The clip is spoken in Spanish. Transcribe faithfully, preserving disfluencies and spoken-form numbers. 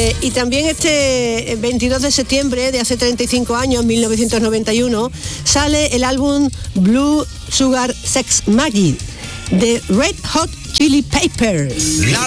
Eh, y también este veintidós de septiembre de hace treinta y cinco años, mil novecientos noventa y uno, sale el álbum Blue Sugar Sex Maggie de Red Hot Chili Peppers. La